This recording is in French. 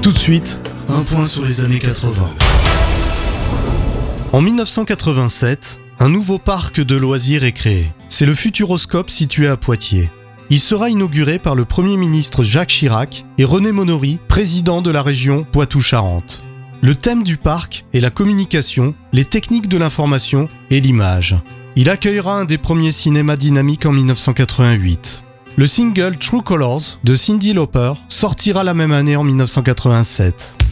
Tout de suite, un point sur les années 80. En 1987, un nouveau parc de loisirs est créé. C'est le Futuroscope situé à Poitiers. Il sera inauguré par le Premier ministre Jacques Chirac et René Monory, président de la région Poitou-Charentes. Le thème du parc est la communication, les techniques de l'information et l'image. Il accueillera un des premiers cinémas dynamiques en 1988. Le single True Colors de Cyndi Lauper sortira la même année en 1987.